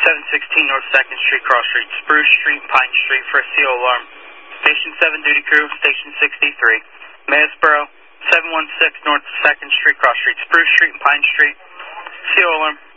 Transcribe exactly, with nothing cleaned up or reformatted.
seven sixteen North second Street, Cross Street, Spruce Street, and Pine Street for a C O alarm. Station seven duty crew, Station sixty-three. Maysboro, seven one six North second Street, Cross Street, Spruce Street, and Pine Street. C O alarm.